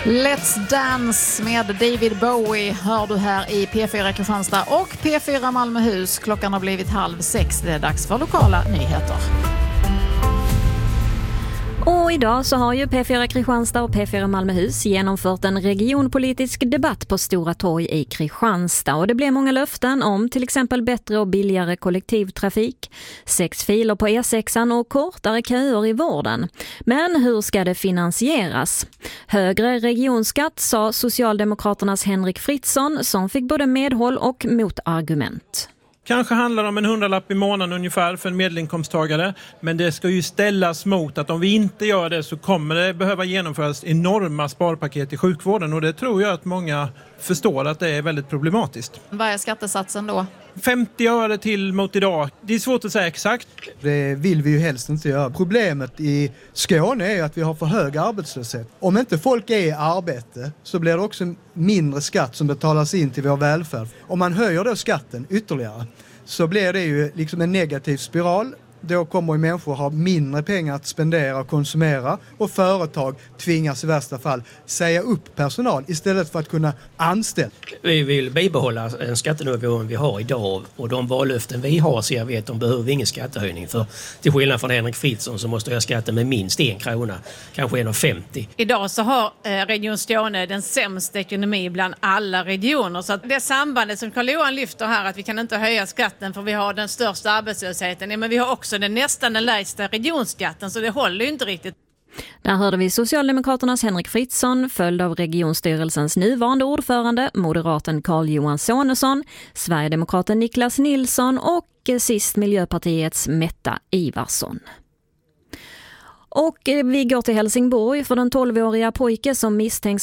Let's Dance med David Bowie hör du här i P4 Kristianstad och P4 Malmöhus. Klockan har blivit 5:30. Det är dags för lokala nyheter. Och idag så har ju P4 Kristianstad och P4 Malmöhus genomfört en regionpolitisk debatt på Stora torg i Kristianstad. Och det blev många löften om till exempel bättre och billigare kollektivtrafik, 6 filer på E6 och kortare köer i vården. Men hur ska det finansieras? Högre regionskatt, sa Socialdemokraternas Henrik Fritzson, som fick både medhåll och motargument. Kanske handlar det om en 100-lapp i månaden ungefär för en medelinkomsttagare. Men det ska ju ställas mot att om vi inte gör det så kommer det behöva genomföras enorma sparpaket i sjukvården. Och det tror jag att många förstår att det är väldigt problematiskt. Vad är skattesatsen då? 50 öre till mot idag. Det är svårt att säga exakt. Det vill vi ju helst inte göra. Problemet i Skåne är att vi har för hög arbetslöshet. Om inte folk är i arbete så blir det också mindre skatt som betalas in till vår välfärd. Om man höjer då skatten ytterligare så blir det ju liksom en negativ spiral. Då kommer ju människor ha mindre pengar att spendera och konsumera och företag tvingas i värsta fall säga upp personal istället för att kunna anställa. Vi vill bibehålla en skattenivå vi har idag och de vallöften vi har ser vi att de behöver ingen skattehöjning för till skillnad från Henrik Fritzson så måste jag skatta med minst 1 krona, kanske 1,50. Idag så har Region Skåne den sämsta ekonomi bland alla regioner så att det sambandet som Carl-Johan lyfter här att vi kan inte höja skatten för vi har den största arbetslösheten, men vi har också nästan den lägsta regionskatten så det håller ju inte riktigt. Där hörde vi Socialdemokraternas Henrik Fritzson följd av regionstyrelsens nuvarande ordförande, moderaten Carl-Johan Sonesson, Sverigedemokraten Niklas Nilsson och sist Miljöpartiets Metta Ivarsson. Och vi går till Helsingborg för den 12-åriga pojke som misstänks